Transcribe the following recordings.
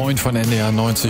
9 von NDR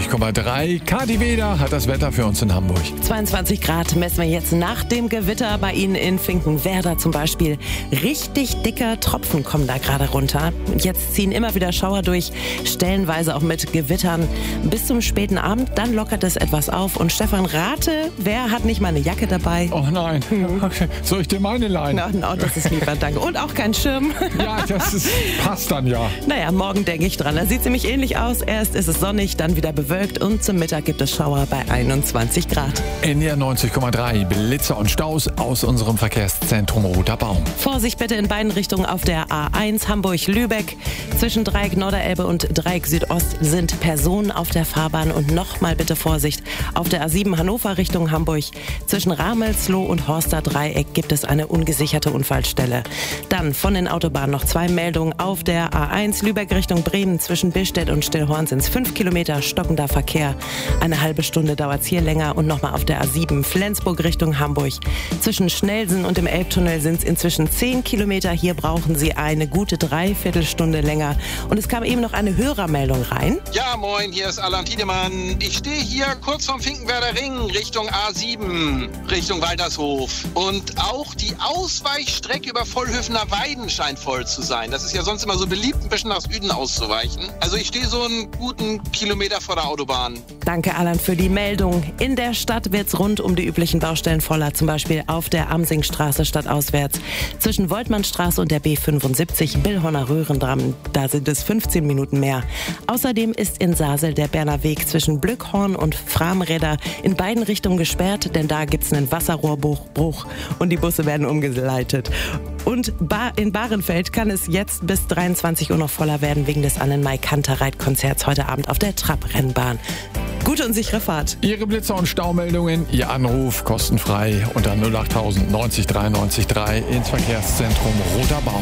90,3. Kati Weder hat das Wetter für uns in Hamburg. 22 Grad messen wir jetzt nach dem Gewitter bei Ihnen in Finkenwerder zum Beispiel. Richtig dicker Tropfen kommen da gerade runter. Jetzt ziehen immer wieder Schauer durch, stellenweise auch mit Gewittern bis zum späten Abend. Dann lockert es etwas auf. Und Stefan, rate, wer hat nicht mal eine Jacke dabei? Oh nein, okay. Soll ich dir meine leihen? No, das ist lieb, danke. Und auch kein Schirm. Ja, passt dann ja. Naja, morgen denke ich dran. Da sieht ziemlich ähnlich aus. Erst ist es sonnig, dann wieder bewölkt und zum Mittag gibt es Schauer bei 21 Grad. NDR 90,3, Blitzer und Staus aus unserem Verkehrszentrum Roter Baum. Vorsicht bitte in beiden Richtungen auf der A1 Hamburg-Lübeck. Zwischen Dreieck Norderelbe und Dreieck Südost sind Personen auf der Fahrbahn und nochmal bitte Vorsicht. Auf der A7 Hannover Richtung Hamburg. Zwischen Ramelsloh und Horster Dreieck gibt es eine ungesicherte Unfallstelle. Dann von den Autobahnen noch 2 Meldungen. Auf der A1 Lübeck Richtung Bremen zwischen Billstedt und Stillhorn sind es 5 Kilometer stockender Verkehr. Eine halbe Stunde dauert es hier länger. Und nochmal auf der A7 Flensburg Richtung Hamburg. Zwischen Schnellsen und dem Elbtunnel sind es inzwischen 10 Kilometer. Hier brauchen Sie eine gute Dreiviertelstunde länger. Und es kam eben noch eine Hörermeldung rein. Ja, moin, hier ist Alan Tiedemann. Ich stehe hier kurz vom Finkenwerder Ring Richtung A7, Richtung Waltershof. Und auch die Ausweichstrecke über Vollhöfener Weiden scheint voll zu sein. Das ist ja sonst immer so beliebt, ein bisschen nach Süden auszuweichen. Also ich stehe so einen guten Kilometer vor der Autobahn. Danke, Alan, für die Meldung. In der Stadt wird's rund um die üblichen Baustellen voller, zum Beispiel auf der Amsingstraße stadtauswärts. Zwischen Woltmannstraße und der B75 Billhorner Röhrendamm, da sind es 15 Minuten mehr. Außerdem ist in Sasel der Berner Weg zwischen Blückhorn und Framräder in beiden Richtungen gesperrt, denn da gibt's einen Wasserrohrbruch und die Busse werden umgeleitet. Und in Bahrenfeld kann es jetzt bis 23 Uhr noch voller werden wegen des Annen-Mai-Kantereit-Konzerts heute Abend auf der Trabrennbahn. Gute und sichere Fahrt. Ihre Blitzer- und Staumeldungen, Ihr Anruf kostenfrei unter 08000 90 93 3 ins Verkehrszentrum Roter Baum.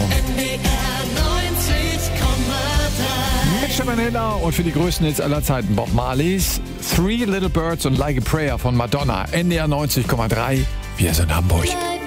Mit Stefan Hiller und für die größten Hits aller Zeiten Bob Marleys, Three Little Birds und Like a Prayer von Madonna. NDR 90,3. Wir sind Hamburg.